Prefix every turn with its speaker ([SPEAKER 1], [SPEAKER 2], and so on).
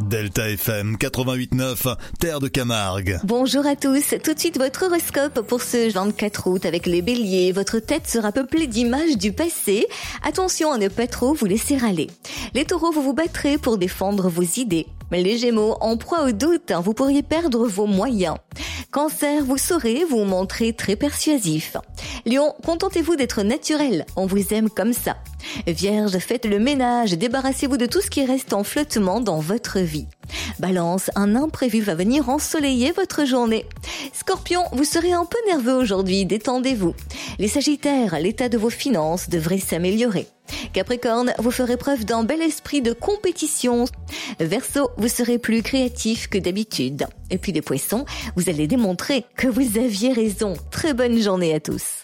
[SPEAKER 1] Delta FM 88.9, Terre de Camargue.
[SPEAKER 2] Bonjour à tous, tout de suite votre horoscope pour ce 24 août avec les béliers. Votre tête sera peuplée d'images du passé. Attention à ne pas trop vous laisser aller. Les taureaux, vous vous battrez pour défendre vos idées. Les gémeaux, en proie au doute, vous pourriez perdre vos moyens. Cancer, vous saurez vous montrer très persuasif. Lion, contentez-vous d'être naturel, on vous aime comme ça. Vierge, faites le ménage, débarrassez-vous de tout ce qui reste en flottement dans votre vie. Balance, un imprévu va venir ensoleiller votre journée. Scorpion, vous serez un peu nerveux aujourd'hui, détendez-vous. Les Sagittaires, l'état de vos finances devrait s'améliorer. Capricorne, vous ferez preuve d'un bel esprit de compétition. Verseau, vous serez plus créatif que d'habitude. Et puis les Poissons, vous allez démontrer que vous aviez raison. Très bonne journée à tous.